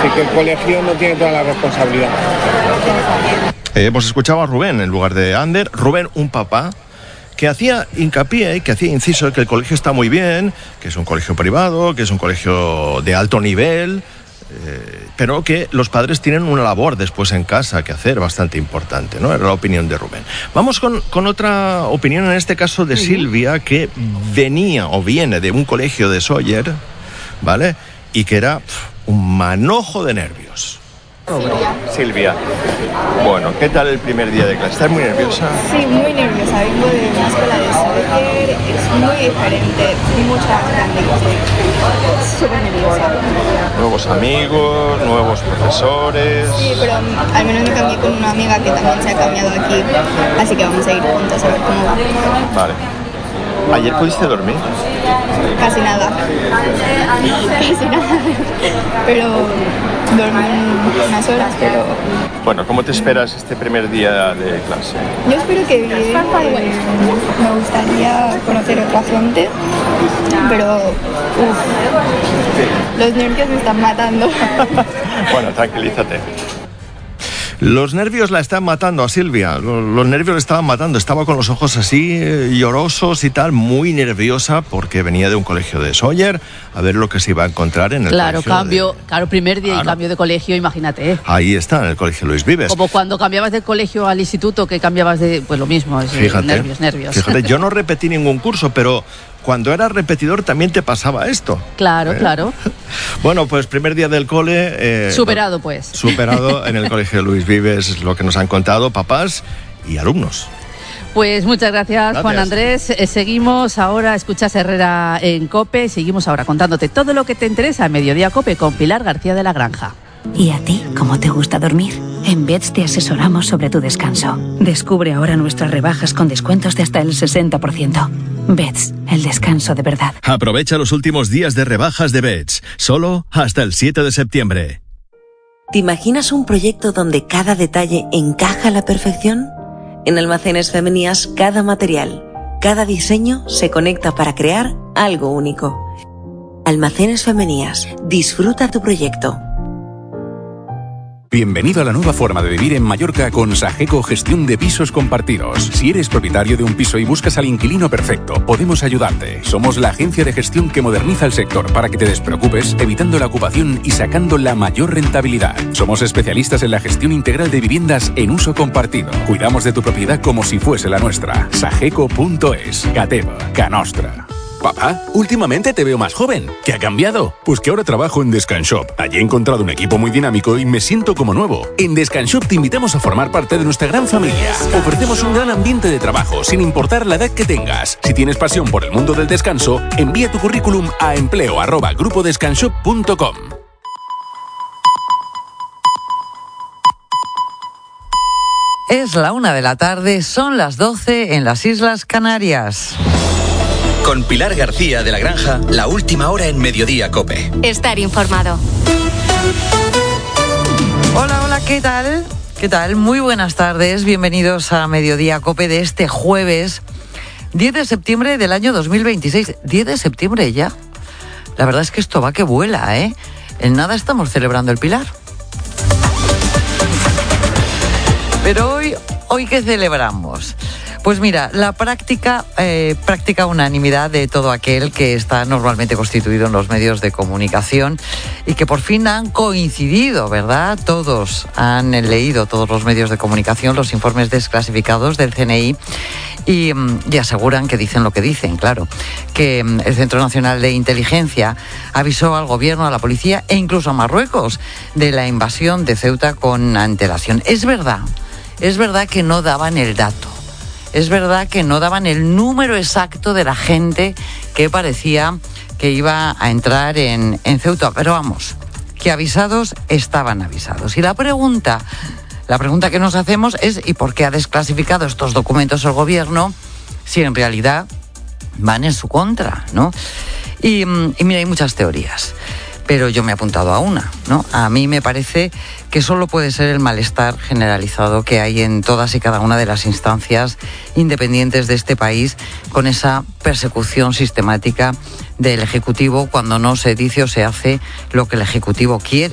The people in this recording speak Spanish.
Así que el colegio no tiene toda la responsabilidad. Hemos escuchado a Rubén en lugar de Ander. Rubén, un papá que hacía hincapié, que hacía inciso de que el colegio está muy bien, que es un colegio privado, que es un colegio de alto nivel, pero que los padres tienen una labor después en casa que hacer bastante importante, ¿no? Era la opinión de Rubén. Vamos con otra opinión, en este caso de Silvia, que venía o viene de un colegio de Sóller, ¿vale? Y que era un manojo de nervios. Silvia, bueno, ¿qué tal el primer día de clase? ¿Estás muy nerviosa? Sí, muy nerviosa. Vengo de una escuela de Sóller, es muy diferente, mucho más grande. Súper nerviosa. Nuevos amigos, nuevos profesores. Sí, pero al menos me cambié con una amiga que también se ha cambiado aquí, así que vamos a ir juntos a ver cómo va. Vale. ¿Ayer pudiste dormir? Casi nada. Casi nada. Pero dormí unas horas, pero... Bueno, ¿cómo te esperas este primer día de clase? Yo espero que bien. Me gustaría conocer otra gente, pero los nervios me están matando. Bueno, tranquilízate. Los nervios la están matando a Silvia, los nervios le estaban matando, estaba con los ojos así llorosos y tal, muy nerviosa porque venía de un colegio de Sóller a ver lo que se iba a encontrar en el colegio. Claro, primer día y cambio de colegio, imagínate. Ahí está, en el colegio Luis Vives. Como cuando cambiabas de colegio al instituto, que cambiabas de... Pues lo mismo, es nervios. Fíjate, yo no repetí ningún curso, pero... Cuando eras repetidor también te pasaba esto. Claro. Bueno, pues primer día del cole... Superado, pues. Superado en el colegio Luis Vives, es lo que nos han contado papás y alumnos. Pues muchas gracias, Juan Andrés. Seguimos ahora, escuchas Herrera en COPE, seguimos ahora contándote todo lo que te interesa en Mediodía COPE con Pilar García de la Granja. ¿Y a ti, cómo te gusta dormir? En Beds te asesoramos sobre tu descanso. Descubre ahora nuestras rebajas con descuentos de hasta el 60%. Beds, el descanso de verdad. Aprovecha los últimos días de rebajas de Beds, solo hasta el 7 de septiembre. ¿Te imaginas un proyecto donde cada detalle encaja a la perfección? En Almacenes Femenías, cada material, cada diseño se conecta para crear algo único. Almacenes Femenías, disfruta tu proyecto. Bienvenido a la nueva forma de vivir en Mallorca con Sageco Gestión de Pisos Compartidos. Si eres propietario de un piso y buscas al inquilino perfecto, podemos ayudarte. Somos la agencia de gestión que moderniza el sector para que te despreocupes, evitando la ocupación y sacando la mayor rentabilidad. Somos especialistas en la gestión integral de viviendas en uso compartido. Cuidamos de tu propiedad como si fuese la nuestra. Sageco.es. Cateva. Canostra. Papá, últimamente te veo más joven. ¿Qué ha cambiado? Pues que ahora trabajo en Descanshop. Allí he encontrado un equipo muy dinámico y me siento como nuevo. En Descanshop te invitamos a formar parte de nuestra gran familia. Ofrecemos un gran ambiente de trabajo, sin importar la edad que tengas. Si tienes pasión por el mundo del descanso, envía tu currículum a empleo@grupodescanshop.com. Es la 1 de la tarde, son las 12 en las Islas Canarias. Con Pilar García de la Granja, la última hora en Mediodía COPE. Estar informado. Hola, ¿qué tal? ¿Qué tal? Muy buenas tardes, bienvenidos a Mediodía COPE de este jueves 10 de septiembre del año 2026. 10 de septiembre ya. La verdad es que esto va que vuela, ¿eh? En nada estamos celebrando el Pilar. Pero hoy ¿qué celebramos? Pues mira, la práctica unanimidad de todo aquel que está normalmente constituido en los medios de comunicación y que por fin han coincidido, ¿verdad? Todos han leído, todos los medios de comunicación, los informes desclasificados del CNI y aseguran que dicen lo que dicen, claro, que el Centro Nacional de Inteligencia avisó al gobierno, a la policía e incluso a Marruecos de la invasión de Ceuta con antelación. Es verdad que no daban el dato. Es verdad que no daban el número exacto de la gente que parecía que iba a entrar en Ceuta. Pero vamos, que avisados estaban avisados. Y la pregunta que nos hacemos es ¿y por qué ha desclasificado estos documentos el gobierno si en realidad van en su contra, ¿no? Y mira, hay muchas teorías. Pero yo me he apuntado a una, ¿no? A mí me parece que solo puede ser el malestar generalizado que hay en todas y cada una de las instancias independientes de este país con esa persecución sistemática del Ejecutivo cuando no se dice o se hace lo que el Ejecutivo quiere.